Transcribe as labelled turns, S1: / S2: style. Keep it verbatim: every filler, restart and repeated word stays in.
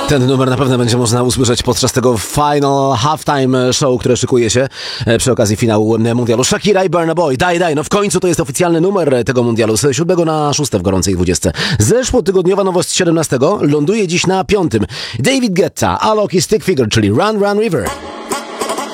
S1: Ten numer na pewno będzie można usłyszeć podczas tego final halftime show, które szykuje się przy okazji finału mundialu. Shakira i Burna Boy, daj, daj, no w końcu to jest oficjalny numer tego mundialu z siódmego na szóste w gorącej dwudziestce. Zeszłotygodniowa nowość siedemnastego ląduje dziś na piątym. David Guetta, Alok i Stick Figure, czyli Run Run River.